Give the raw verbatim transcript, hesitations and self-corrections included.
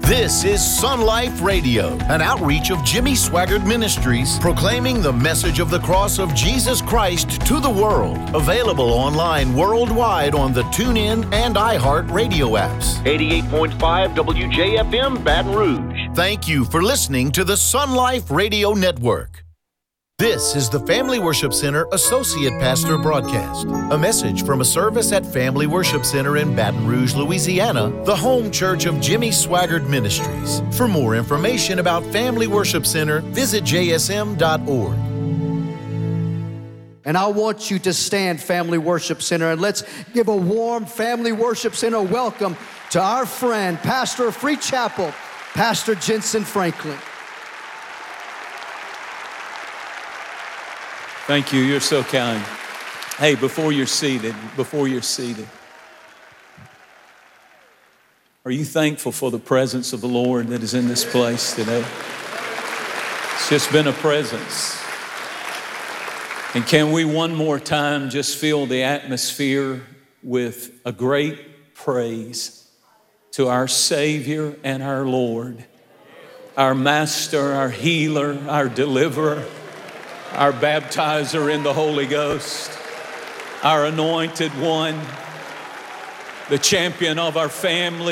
This is Sun Life Radio, an outreach of Jimmy Swaggart Ministries, proclaiming the message of the cross of Jesus Christ to the world. Available online worldwide on the TuneIn and iHeart radio apps. eighty-eight point five W J F M, Baton Rouge. Thank you for listening to the Sun Life Radio Network. This is the Family Worship Center Associate Pastor Broadcast. A message from a service at Family Worship Center in Baton Rouge, Louisiana, the home church of Jimmy Swaggart Ministries. For more information about Family Worship Center, visit j s m dot org. And I want you to stand, Family Worship Center, and let's give a warm Family Worship Center welcome to our friend, Pastor of Free Chapel, Pastor Jentezen Franklin. Thank you. You're so kind. Hey, before you're seated, before you're seated, are you thankful for the presence of the Lord that is in this place today? It's just been a presence. And can we one more time just fill the atmosphere with a great praise to our Savior and our Lord, our Master, our Healer, our Deliverer, our baptizer in the Holy Ghost, our anointed one, the champion of our family.